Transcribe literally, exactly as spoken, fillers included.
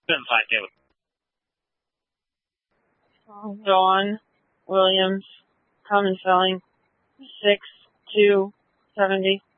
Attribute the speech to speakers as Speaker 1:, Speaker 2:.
Speaker 1: Couldn't find it.
Speaker 2: Dawn Williams, common spelling, six two seventy.